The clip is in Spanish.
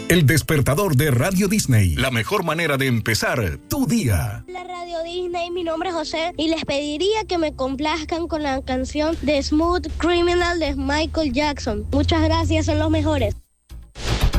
El despertador de Radio Disney. La mejor manera de empezar tu día. La Radio Disney, mi nombre es José y les pediría que me complazcan con la canción de Smooth Criminal de Michael Jackson. Muchas gracias, son los mejores.